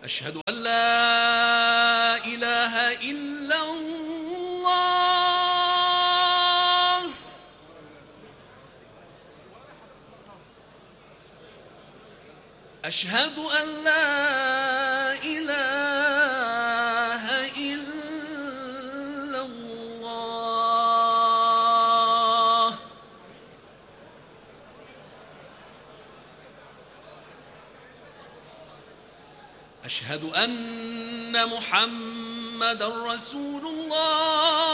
أشهد أن لا إله إلا الله. أشهد أن لا إله إلا الله. أشهد أن محمدًا رسول الله.